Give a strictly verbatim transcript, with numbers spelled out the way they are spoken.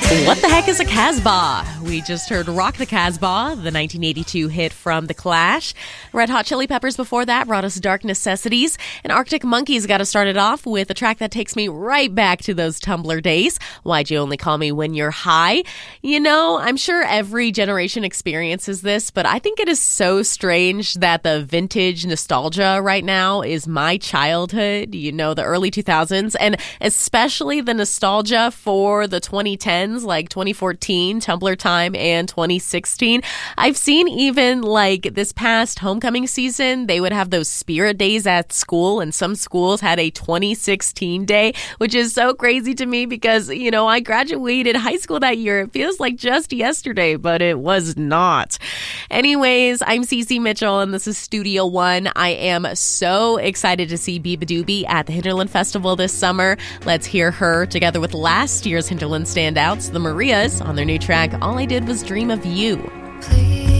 What the heck is a Casbah? We just heard Rock the Casbah, the nineteen eighty-two hit from The Clash. Red Hot Chili Peppers before that brought us Dark Necessities. And Arctic Monkeys got us started off with a track that takes me right back to those Tumblr days. Why'd You Only Call Me When You're High? You know, I'm sure every generation experiences this, but I think it is so strange that the vintage nostalgia right now is my childhood, you know, the early two thousands, and especially the nostalgia for the twenty tens, like twenty fourteen, Tumblr time, and twenty sixteen. I've seen even like this past homecoming season, they would have those spirit days at school, and some schools had a twenty sixteen day, which is so crazy to me because, you know, I graduated high school that year. It feels like just yesterday, but it was not. Anyways, I'm Cece Mitchell, and this is Studio One. I am so excited to see Biba Doobie at the Hinterland Festival this summer. Let's hear her together with last year's Hinterland standouts, the Marias, on their new track, All I Did Was Dream of You. Please.